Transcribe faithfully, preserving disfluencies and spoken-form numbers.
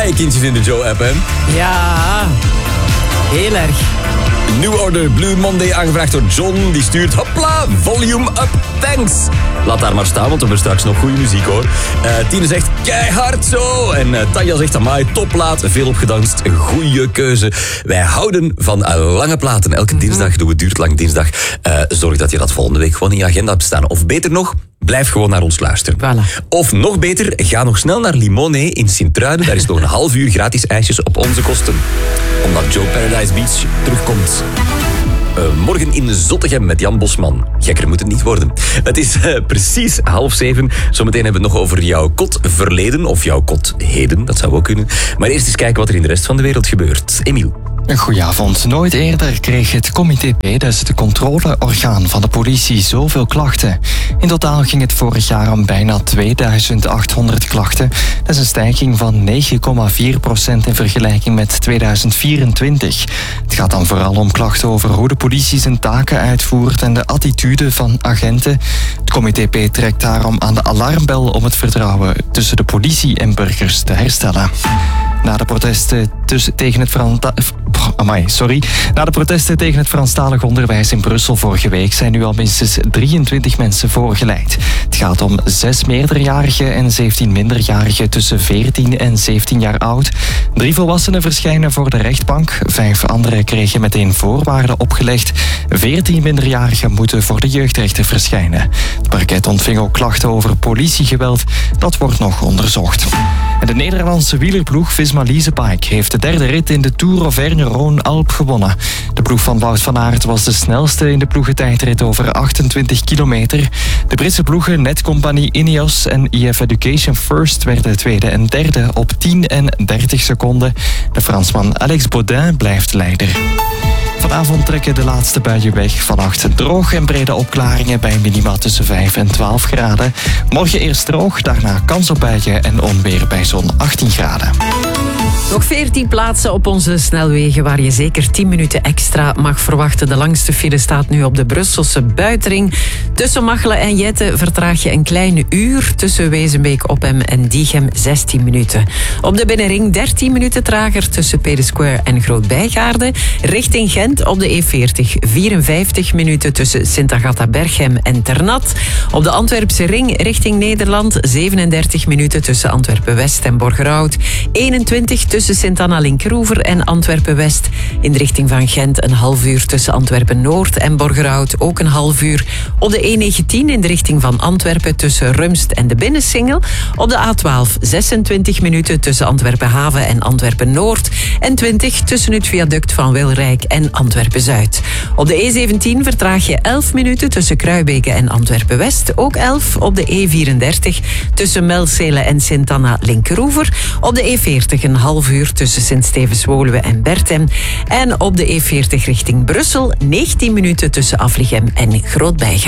blije kindjes in de Joe-app, hè? Ja, heel erg. New Order Blue Monday aangevraagd door John. Die stuurt, hopla, volume up, thanks. Laat daar maar staan, want we hebben straks nog goede muziek, hoor. Uh, Tine zegt, keihard zo. En uh, Tanja zegt, amai, topplaat, veel opgedanst, goede keuze. Wij houden van uh, lange platen. Elke dinsdag doen we Duurt Lang Dinsdag. Uh, zorg dat je dat volgende week gewoon in je agenda hebt staan. Of beter nog, blijf gewoon naar ons luisteren. Voilà. Of nog beter, ga nog snel naar Limone in Sint-Truiden. Daar is nog een half uur gratis ijsjes op onze kosten. Omdat Joe Paradise Beach terugkomt. Uh, morgen in Zottegem met Jan Bosman. Gekker moet het niet worden. Het is uh, precies half zeven. Zometeen hebben we het nog over jouw kotverleden. Of jouw kotheden, dat zou ook kunnen. Maar eerst eens kijken wat er in de rest van de wereld gebeurt. Emiel. Goedenavond. Nooit eerder kreeg het Comité P, dat is het controleorgaan van de politie, zoveel klachten. In totaal ging het vorig jaar om bijna tweeduizend achthonderd klachten. Dat is een stijging van negen komma vier procent in vergelijking met tweeduizend vierentwintig. Het gaat dan vooral om klachten over hoe de politie zijn taken uitvoert en de attitude van agenten. Het Comité P trekt daarom aan de alarmbel om het vertrouwen tussen de politie en burgers te herstellen. Na de protesten tussen, tegen het Franta- Amai, sorry. Na de protesten tegen het Franstalig onderwijs in Brussel vorige week zijn nu al minstens drieëntwintig mensen voorgeleid. Het gaat om zes meerderjarigen en zeventien minderjarigen tussen veertien en zeventien jaar oud. Drie volwassenen verschijnen voor de rechtbank. Vijf anderen kregen meteen voorwaarden opgelegd. Veertien minderjarigen moeten voor de jeugdrechter verschijnen. Het parket ontving ook klachten over politiegeweld. Dat wordt nog onderzocht. En de Nederlandse wielerploeg Visma Leasebike heeft de derde rit in de Tour Auvergne-Rhône-Alpes gewonnen. De ploeg van Wout van Aert was de snelste in de ploegentijdrit over achtentwintig kilometer. De Britse ploegen Netcompany, Ineos en I F Education First werden tweede en derde op tien en dertig seconden. De Fransman Alex Baudin blijft leider. Vanavond trekken de laatste buien weg. Vannacht droog en brede opklaringen bij minima tussen vijf en twaalf graden. Morgen eerst droog, daarna kans op buien en onweer bij zo'n achttien graden. Nog veertien plaatsen op onze snelwegen waar je zeker tien minuten extra mag verwachten. De langste file staat nu op de Brusselse Buitenring. Tussen Machelen en Jette vertraag je een kleine uur. Tussen Wezenbeek, Oppem en Diegem zestien minuten. Op de Binnenring dertien minuten trager tussen Pede Square en Groot-Bijgaarde. Richting Gent op de E veertig vierenvijftig minuten tussen Sint-Agatha-Berchem en Ternat. Op de Antwerpse Ring richting Nederland zevenendertig minuten tussen Antwerpen-West en Borgerhout. eenentwintig tussen Sint-Anna-Linkeroever en Antwerpen-West. In de richting van Gent een half uur tussen Antwerpen-Noord en Borgerhout. Ook een half uur. Op de E negentien in de richting van Antwerpen tussen Rumst en de Binnensingel. Op de A twaalf zesentwintig minuten tussen Antwerpen-Haven en Antwerpen-Noord. En twintig tussen het viaduct van Wilrijk en Antwerpen-Zuid. Op de E zeventien vertraag je elf minuten tussen Kruibeke en Antwerpen-West. Ook elf op de E vierendertig tussen Melzele en Sint-Anna-Linkeroever. Op de E veertig een half uur tussen Sint-Stevens-Woluwe en Bertem. En op de E veertig richting Brussel negentien minuten tussen Aflichem en Groot-Bijgaarde.